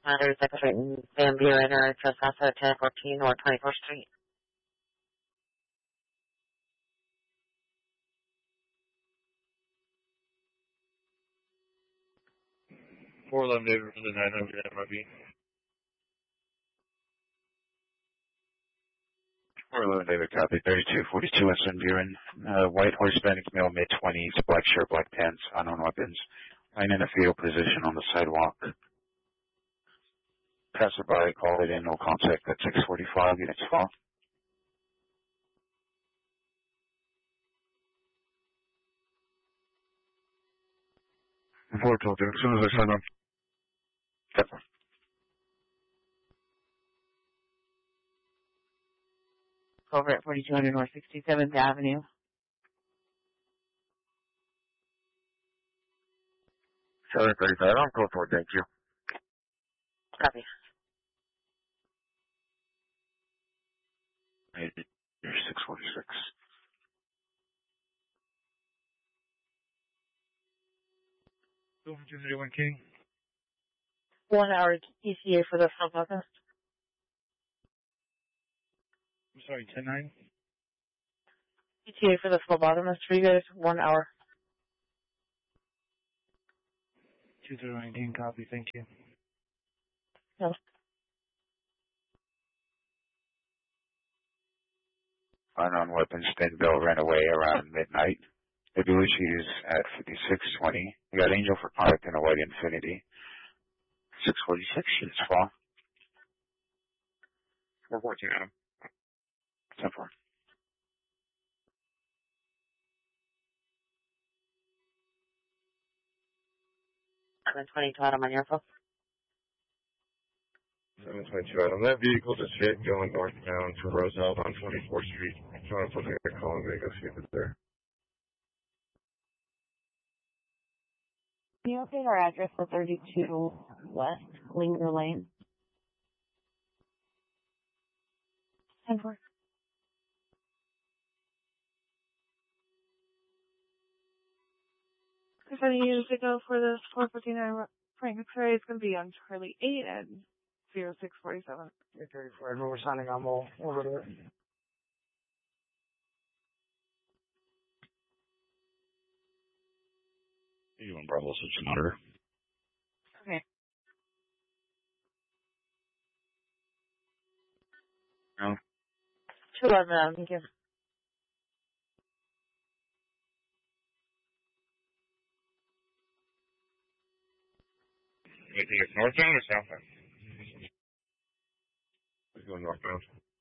Matters, Second Street in Van Buren, or Trespasser at 1014 or 24th Street. 411 David for the 900 MRB. 411 David, copy. 3242 West Van Buren. White horse, Hispanic male, mid-20s, black shirt, black pants, unknown weapons. Lying in a fetal position on the sidewalk. Passerby called it in, no contact at 645, units fall. 412 David, as soon as I sign on. Yep. Over at 4200 North 67th Avenue. 735, I'm close for it, thank you. Copy. You're 646. Over 231 King. 1 hour ETA for the front office. I'm sorry, 10-9? ETA for the phlebotomist for you guys, 1 hour. 231 King, copy, thank you. No. Unknown weapons, thin belt ran away around midnight. The believe she is at 5620. We got Angel for contact in a white Infinity. 646, units fall. 414 Adam. 10-4. I'm 22 Adam on your phone. 722 Adam. That vehicle just hit going northbound to Roselle on 24th Street. Trying to put a call and go see if it's there. Can you update our address for 32 West Linger Lane? 10-4. If I need to go for this 459 Frank X-ray, it's going to be on Charlie 8 and 0647. Okay, Fred, when we're signing on, we'll go to it. You and Bravo switch monitor. Okay. No. 211, thank you. You think it's northbound or southbound? It's going northbound.